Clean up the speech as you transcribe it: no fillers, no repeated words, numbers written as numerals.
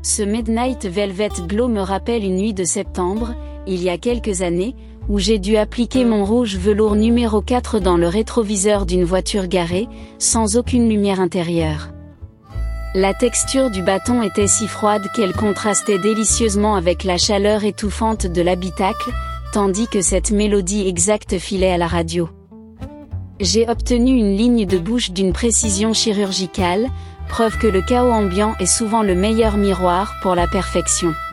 Ce Midnight Velvet Glow me rappelle une nuit de septembre, il y a quelques années, où j'ai dû appliquer mon rouge velours numéro 4 dans le rétroviseur d'une voiture garée, sans aucune lumière intérieure. La texture du bâton était si froide qu'elle contrastait délicieusement avec la chaleur étouffante de l'habitacle, tandis que cette mélodie exacte filait à la radio. J'ai obtenu une ligne de bouche d'une précision chirurgicale, preuve que le chaos ambiant est souvent le meilleur miroir pour la perfection.